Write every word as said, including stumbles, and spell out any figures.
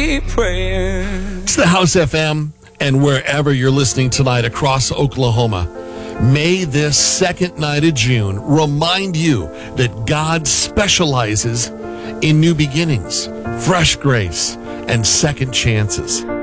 keep praying. It's the House F M, and wherever you're listening tonight across Oklahoma, may this second night of June remind you that God specializes in new beginnings, fresh grace, and second chances.